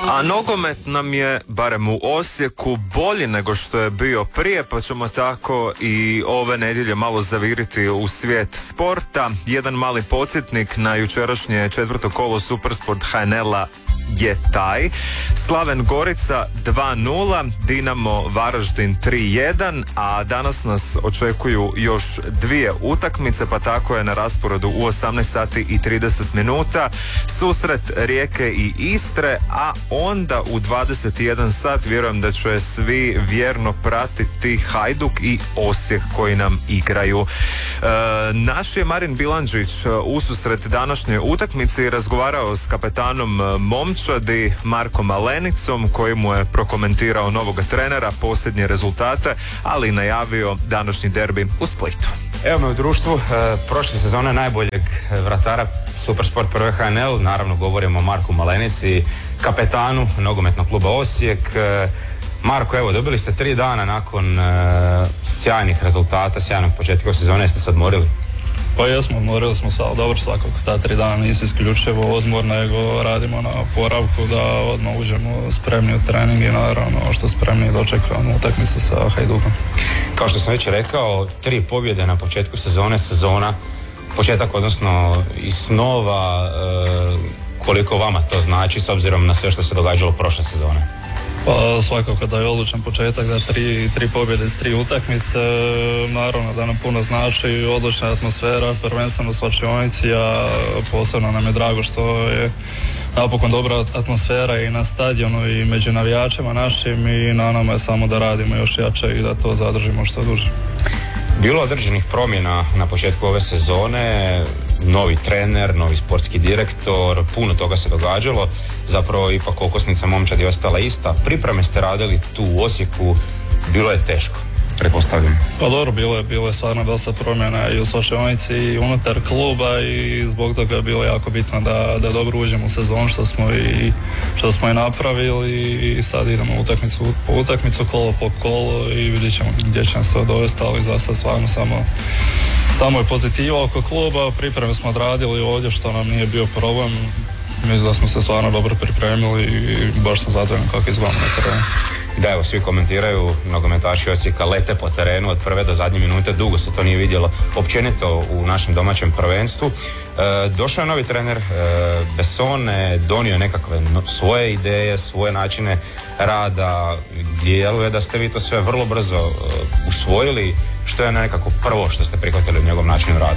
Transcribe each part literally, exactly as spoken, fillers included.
A nogomet nam je, barem u Osijeku, bolji nego što je bio prije, pa ćemo tako i ove nedjelje malo zaviriti u svijet sporta. Jedan mali podsjetnik na jučerašnje četvrto kolo Supersport H N L-a je taj. Slaven Gorica dva nula, Dinamo Varaždin tri jedan, a danas nas očekuju još dvije utakmice, pa tako je na rasporedu u osamnaest sati i trideset minuta susret Rijeke i Istre, a onda u dvadeset jedan sat vjerujem da će svi vjerno pratiti Hajduk i Osijek koji nam igraju. E, naš je Marin Bilandžić ususret današnje utakmici razgovarao s kapetanom momčadi Markom Malenicom koji mu je prokomentirao novog trenera, posljednje rezultate, ali i najavio današnji derbi u Splitu. Evo me u društvu e, prošle sezone najboljeg vratara Supersport prve H N L, naravno govorimo o Marku Malenici, kapetanu nogometnog kluba Osijek. E, Marko, evo, dobili ste tri dana nakon e, sjajnih rezultata, sjajnog početka sezone, jeste se odmorili? Pa jesmo, odmorili smo se, ali dobro, svakako ta tri dana nisu isključivo odmor, nego radimo na poravku da odmah uđemo spremni u trening i naravno što spremni dočekamo utakmicu sa Hajdukom. Kao što sam već rekao, tri pobjede na početku sezone, sezona, početak odnosno i snova, e, koliko vama to znači s obzirom na sve što se događalo prošle sezone? Pa svakako da je odličan početak, da tri, tri pobjede s tri utakmice, naravno da nam puno znači, odlična atmosfera, prvenstveno u slačionici, a posebno nam je drago što je napokon dobra atmosfera i na stadionu i među navijačima našim i na nama je samo da radimo još jače i da to zadržimo što duže. Bilo određenih promjena na početku ove sezone, novi trener, novi sportski direktor, puno toga se događalo, zapravo ipak okosnica momčadi je ostala ista. Pripreme ste radili tu u Osijeku, bilo je teško, pretpostavljam. Pa dobro, bilo je, bilo je stvarno dosta promjena i u slačionici i unutar kluba i zbog toga je bilo jako bitno da, da dobro uđemo u sezon što smo i, što smo i napravili i sad idemo utakmicu po utakmicu, kolo po kolo i vidjet ćemo gdje će nas to dovesti, ali za sad stvarno samo Samo je pozitiva oko kluba, pripreme smo odradili ovdje što nam nije bio problem. Mislim da smo se stvarno dobro pripremili i baš sam zadovoljan kako izgledamo na terenu. Da, evo, svi komentiraju, nogometaši Osijeka lete po terenu od prve do zadnje minute, dugo se to nije vidjelo općenito u našem domaćem prvenstvu. E, došao je novi trener, e, Bessone, donio nekakve no, svoje ideje, svoje načine rada, djeluje da ste vi to sve vrlo brzo e, usvojili. Što je nekako prvo što ste prihvatili u njegov način rada?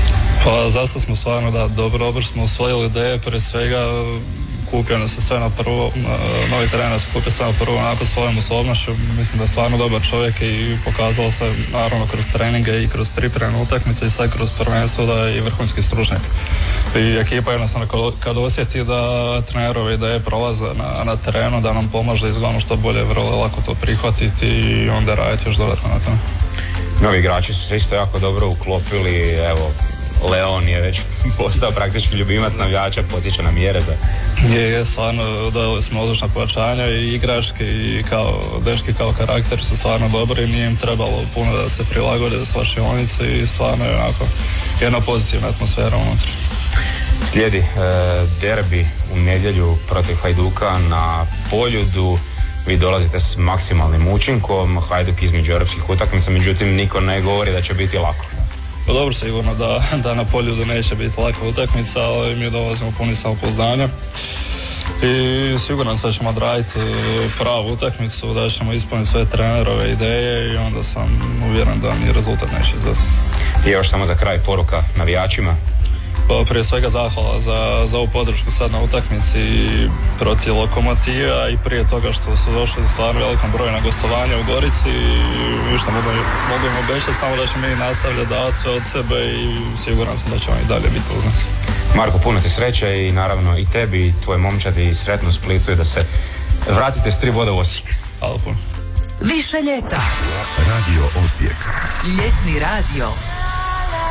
Pa zašto smo stvarno da dobro, dobro smo usvojili ideje, prije svega kupio nas se sve na prvo, novi trener se kupio sve na prvo onako svojom osobnošću, mislim da je stvarno dobar čovjek i pokazalo se naravno kroz treninge i kroz pripremne utakmice i sad kroz prvenstvo da je i vrhunski stručnjak. I ekipa jednostavno kad osjeti da trenerove ideje prolaze na, na terenu, da nam pomaže da izgledamo što bolje, vrlo lako to prihvatiti i onda raditi još dodatno na tome. Novi igrači su se isto jako dobro uklopili, evo, Leon je već postao praktički ljubimac navijača, potiče na mjere. Da... Je, je, stvarno dodali smo odlična pojačanja i igrački i kao dečki kao karakter su stvarno dobri, nije im trebalo puno da se prilagode za slačionice i stvarno je onako jedna pozitivna atmosfera unutra. Slijedi e, derbi u nedjelju protiv Hajduka na Poljudu. Vi dolazite s maksimalnim učinkom, Hajduk između europskih utakmica, međutim niko ne govori da će biti lako. Pa dobro, sigurno da, da na Poljudu neće biti laka utakmica, ali mi dolazimo puni samopouzdanja i sigurno sad ćemo odraditi pravu utakmicu, da ćemo ispuniti sve trenerove ideje i onda sam uvjeren da ni rezultat neće izvesti. I još samo za kraj poruka navijačima. Pa prije svega zahvala za, za ovu podršku sad na utakmici protiv Lokomotiva i prije toga što su došli stvarno velikom broju na gostovanje u Gorici i što mogu, mogu im obećati samo da ćemo mi nastavljati davati sve od sebe i siguran sam da ćemo i dalje biti uz nas. Marko, puno ti sreće i naravno i tebi i tvoje momčadi sretno u Splitu i da se vratite s tri boda u Osijek. Hvala puno. Više ljeta. Radio Osijek. Ljetni radio.